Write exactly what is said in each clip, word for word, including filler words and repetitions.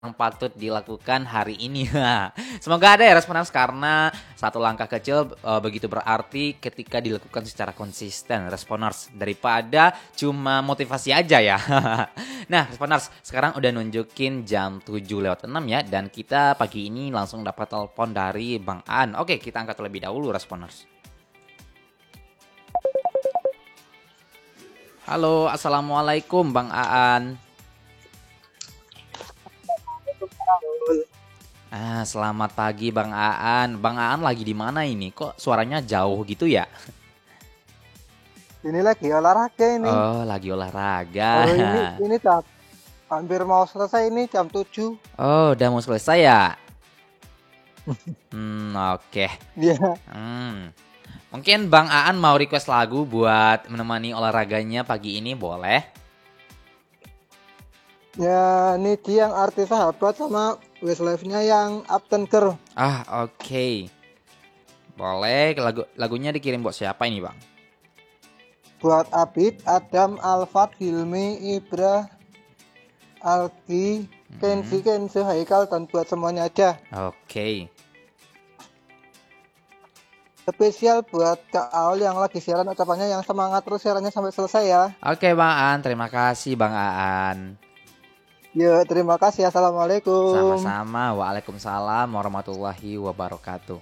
yang patut dilakukan hari ini. Semoga ada ya responers karena satu langkah kecil uh, begitu berarti ketika dilakukan secara konsisten responers daripada cuma motivasi aja ya. Nah, responers sekarang udah nunjukin jam tujuh lewat enam ya dan kita pagi ini langsung dapat telepon dari Bang Aan. Oke, kita angkat terlebih dahulu responers. Halo, assalamualaikum Bang Aan. Ah, selamat pagi Bang Aan. Bang Aan lagi di mana ini? Kok suaranya jauh gitu ya? Ini lagi olahraga ini. Oh, lagi olahraga. Oh ini ini tak hampir mau selesai ini jam tujuh. Oh, udah mau selesai ya? Hmm, oke. Iya. Hmm. Mungkin Bang Aan mau request lagu buat menemani olahraganya pagi ini, boleh? Ya ini dia yang artis sahabat sama Westlife-nya yang Upton Girl. Ah, oke. Boleh, lagu lagunya dikirim buat siapa ini, Bang? Buat Abid, Adam, Alfat, Hilmi, Ibra, Algi, Kenzi, Kenzo, Haikal, dan buat semuanya aja. Oke. Spesial buat Kak Aul yang lagi siaran, ucapannya yang semangat terus siarannya sampai selesai ya. Oke, Bang Aan, terima kasih Bang Aan. Yuk, terima kasih. Assalamualaikum. Sama-sama. Waalaikumsalam warahmatullahi wabarakatuh.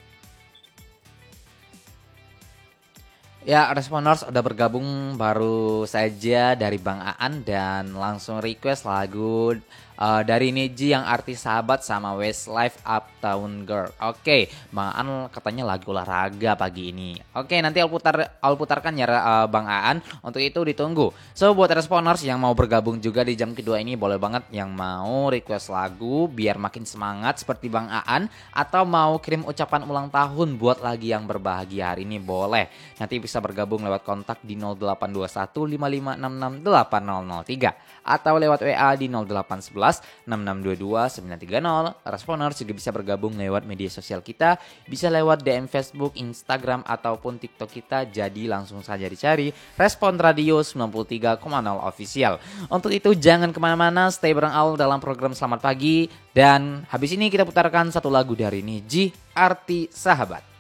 Ya, responers udah bergabung baru saja dari Bang Aan dan langsung request lagu uh, dari Neji yang artis sahabat sama Westlife Uptown Girl. Oke, Bang Aan katanya lagu olahraga pagi ini. Oke, nanti I'll putar I'll putarkan ya uh, Bang Aan. Untuk itu ditunggu. So buat responers yang mau bergabung juga di jam kedua ini boleh banget yang mau request lagu biar makin semangat seperti Bang Aan atau mau kirim ucapan ulang tahun buat lagi yang berbahagia hari ini boleh. Nanti bisa bergabung lewat kontak di nol delapan dua satu lima lima enam enam delapan nol nol tiga atau lewat W A di nol delapan satu satu enam enam dua dua sembilan tiga nol. Responers juga bisa bergabung lewat media sosial kita, bisa lewat D M Facebook, Instagram ataupun TikTok kita. Jadi langsung saja dicari Respon Radio sembilan puluh tiga koma nol Official. Untuk itu jangan kemana-mana, stay bareng Aul dalam program Selamat Pagi. Dan habis ini kita putarkan satu lagu dari Niji, Arti Sahabat.